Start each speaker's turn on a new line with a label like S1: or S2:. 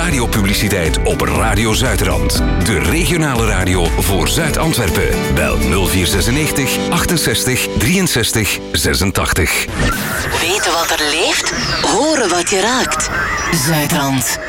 S1: radiopubliciteit op Radio Zuidrand. De regionale radio voor Zuid-Antwerpen. Bel 0496 68 63 86.
S2: Weten wat er leeft? Horen wat je raakt. Zuidrand.